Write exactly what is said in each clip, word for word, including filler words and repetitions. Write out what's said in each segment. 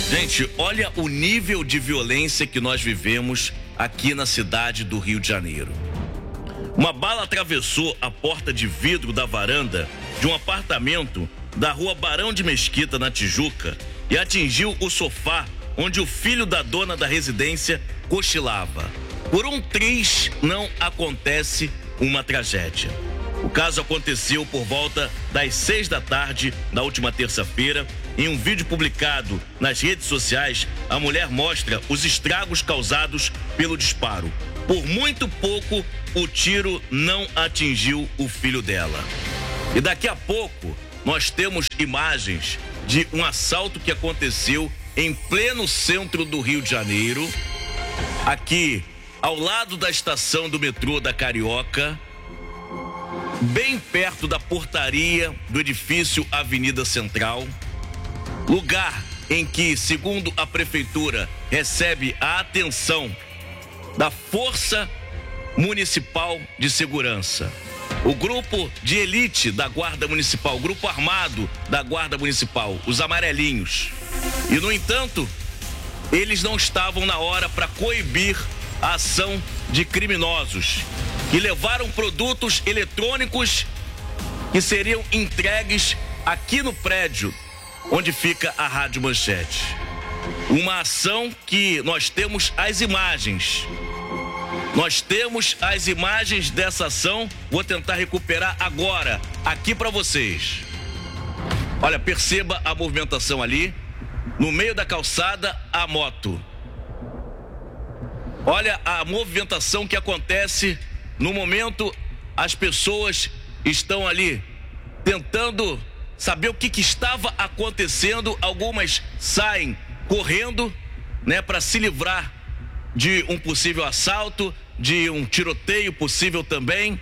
Gente, olha o nível de violência que nós vivemos aqui na cidade do Rio de Janeiro. Uma bala atravessou a porta de vidro da varanda de um apartamento da rua Barão de Mesquita, na Tijuca, e atingiu o sofá onde o filho da dona da residência cochilava. Por um triz não acontece uma tragédia. O caso aconteceu por volta das seis da tarde da última terça-feira. Em um vídeo publicado nas redes sociais, a mulher mostra os estragos causados pelo disparo. Por muito pouco, o tiro não atingiu o filho dela. E daqui a pouco, nós temos imagens de um assalto que aconteceu em pleno centro do Rio de Janeiro, aqui ao lado da estação do metrô da Carioca, bem perto da portaria do edifício Avenida Central, lugar em que, segundo a prefeitura, recebe a atenção da Força Municipal de Segurança. O grupo de elite da Guarda Municipal, o grupo armado da Guarda Municipal, os amarelinhos. E, no entanto, eles não estavam na hora para coibir a ação de criminosos que levaram produtos eletrônicos que seriam entregues aqui no prédio onde fica a Rádio Manchete. Uma ação que nós temos as imagens. Nós temos as imagens dessa ação. Vou tentar recuperar agora, aqui para vocês. Olha, perceba a movimentação ali. No meio da calçada, a moto. Olha a movimentação que acontece no momento. As pessoas estão ali tentando saber o que, que estava acontecendo. Algumas saem correndo, né, para se livrar de um possível assalto, de um tiroteio possível também.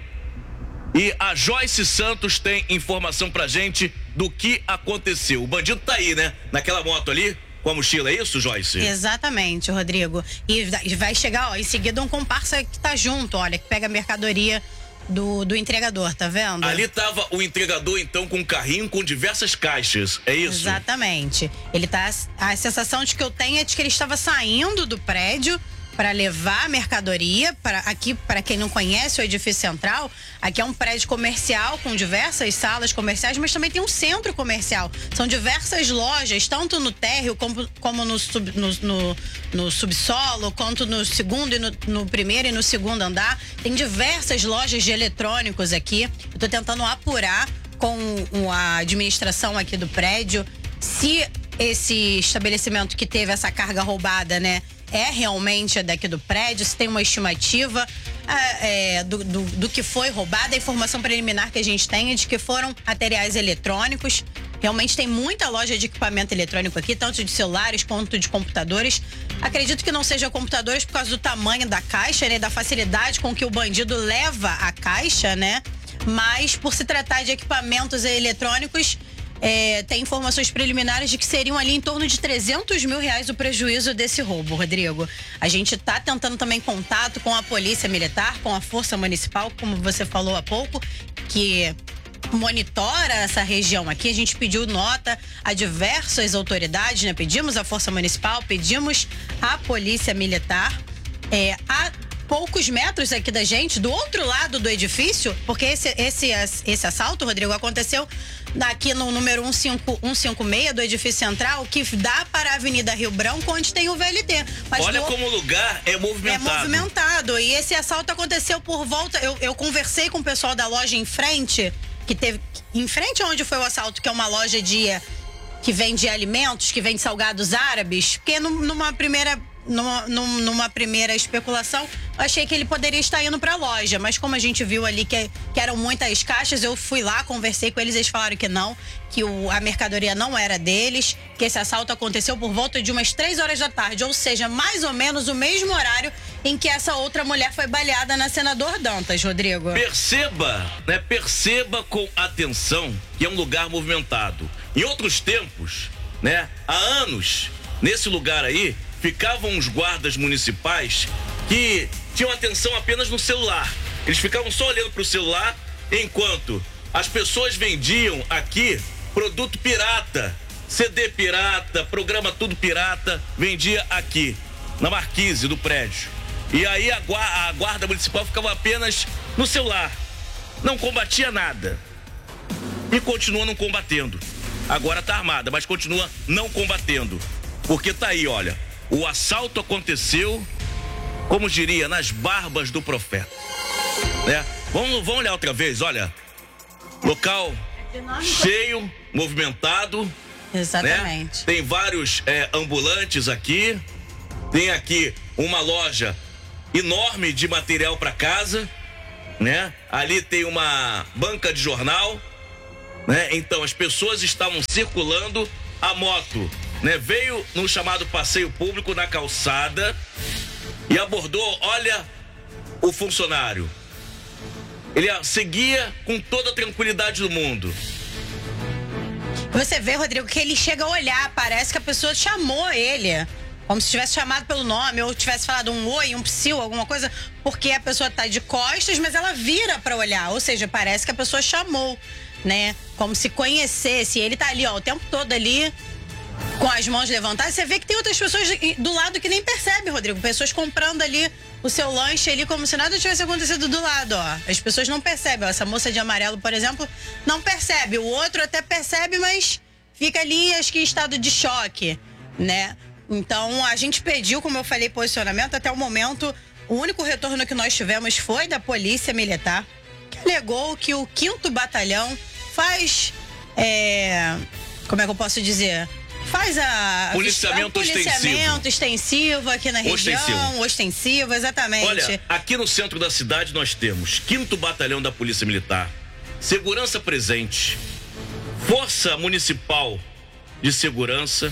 E a Joyce Santos tem informação pra gente do que aconteceu. O bandido tá aí, né? Naquela moto ali, com a mochila, é isso, Joyce? Exatamente, Rodrigo. E vai chegar, ó, em seguida um comparsa que tá junto, olha, que pega a mercadoria do, do entregador, tá vendo? Ali tava o entregador, então, com um carrinho com diversas caixas, é isso? Exatamente. Ele tá, a sensação de que eu tenho é de que ele estava saindo do prédio para levar a mercadoria para aqui, para quem não conhece o edifício central, aqui é um prédio comercial com diversas salas comerciais, mas também tem um centro comercial. São diversas lojas, tanto no térreo como, como no, sub, no, no, no subsolo, quanto no segundo e no, no primeiro e no segundo andar. Tem diversas lojas de eletrônicos aqui. Eu tô tentando apurar com a administração aqui do prédio se esse estabelecimento que teve essa carga roubada, né, é realmente daqui do prédio, se tem uma estimativa é, do, do, do que foi roubado. A informação preliminar que a gente tem é de que foram materiais eletrônicos. Realmente tem muita loja de equipamento eletrônico aqui, tanto de celulares quanto de computadores. Acredito que não seja computadores por causa do tamanho da caixa, né, da facilidade com que o bandido leva a caixa, né? Mas por se tratar de equipamentos eletrônicos, É, tem informações preliminares de que seriam ali em torno de trezentos mil reais o prejuízo desse roubo, Rodrigo. A gente está tentando também contato com a Polícia Militar, com a Força Municipal, como você falou há pouco, que monitora essa região aqui. A gente pediu nota a diversas autoridades, né? Pedimos à Força Municipal, pedimos à Polícia Militar, é, a poucos metros aqui da gente, do outro lado do edifício, porque esse, esse, esse assalto, Rodrigo, aconteceu aqui no número cento e cinquenta e seis do edifício central, que dá para a Avenida Rio Branco, onde tem o V L T. Mas olha do... como o lugar é movimentado. É movimentado. E esse assalto aconteceu por volta... Eu, eu conversei com o pessoal da loja em frente, que teve... Em frente onde foi o assalto, que é uma loja de... que vende alimentos, que vende salgados árabes, porque numa primeira... Numa, numa primeira especulação, eu achei que ele poderia estar indo para a loja, mas como a gente viu ali que, que eram muitas caixas, eu fui lá, conversei com eles, eles falaram que não, que o, a mercadoria não era deles, que esse assalto aconteceu por volta de umas três horas da tarde, ou seja, mais ou menos o mesmo horário em que essa outra mulher foi baleada na Senador Dantas, Rodrigo. Perceba, né? Perceba com atenção que é um lugar movimentado. Em outros tempos, né? Há anos, nesse lugar aí, ficavam os guardas municipais que tinham atenção apenas no celular. Eles ficavam só olhando para o celular enquanto as pessoas vendiam aqui produto pirata, C D pirata, programa tudo pirata, vendia aqui, na marquise do prédio. E aí a guarda, a guarda municipal ficava apenas no celular, não combatia nada. E continua não combatendo. Agora tá armada, mas continua não combatendo. Porque tá aí, olha, o assalto aconteceu, como diria, nas barbas do profeta. Né? Vamos, vamos olhar outra vez, olha. Local cheio, movimentado. Exatamente. Né? Tem vários é, ambulantes aqui. Tem aqui uma loja enorme de material para casa, né? Ali tem uma banca de jornal, né? Então as pessoas estavam circulando, a moto, né? Veio no chamado passeio público na calçada e abordou, olha, o funcionário. Ele seguia com toda a tranquilidade do mundo. Você vê, Rodrigo, que ele chega a olhar, parece que a pessoa chamou ele, como se tivesse chamado pelo nome, ou tivesse falado um oi, um psiu, alguma coisa, porque a pessoa tá de costas, mas ela vira pra olhar, ou seja, parece que a pessoa chamou, né? Como se conhecesse. Ele tá ali, ó, o tempo todo ali, com as mãos levantadas. Você vê que tem outras pessoas do lado que nem percebem, Rodrigo. Pessoas comprando ali o seu lanche ali como se nada tivesse acontecido do lado, ó. As pessoas não percebem. Ó, essa moça de amarelo, por exemplo, não percebe. O outro até percebe, mas fica ali, acho que em estado de choque, né? Então, a gente pediu, como eu falei, posicionamento. Até o momento, o único retorno que nós tivemos foi da Polícia Militar, que alegou que o quinto Batalhão faz... É, como é que eu posso dizer? Faz a policiamento, a, policiamento extensivo. extensivo aqui na região, ostensivo. ostensivo, exatamente. Olha, aqui no centro da cidade nós temos quinto Batalhão da Polícia Militar, segurança presente, Força Municipal de Segurança,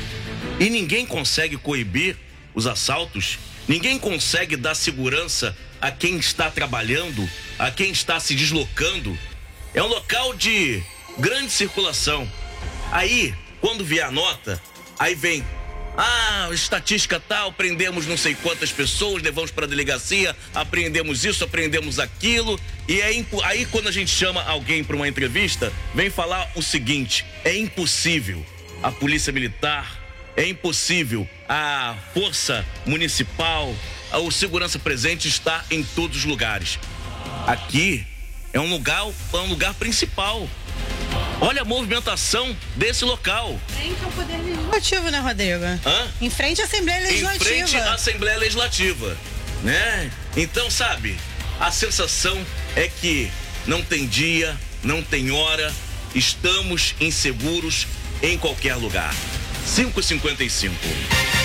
e ninguém consegue coibir os assaltos, ninguém consegue dar segurança a quem está trabalhando, a quem está se deslocando. É um local de grande circulação. Aí, quando vier a nota, aí vem, ah, estatística tal, prendemos não sei quantas pessoas, levamos para a delegacia, apreendemos isso, apreendemos aquilo, e é impo... aí quando a gente chama alguém para uma entrevista, vem falar o seguinte: é impossível a Polícia Militar, é impossível a Força Municipal, o segurança presente está em todos os lugares. Aqui é um lugar, é um lugar principal. Olha a movimentação desse local. Em frente ao Poder Legislativo, né, Rodrigo? Hã? Em frente à Assembleia Legislativa. Em frente à Assembleia Legislativa, né? Então, sabe, a sensação é que não tem dia, não tem hora, estamos inseguros em qualquer lugar. cinco e cinquenta e cinco.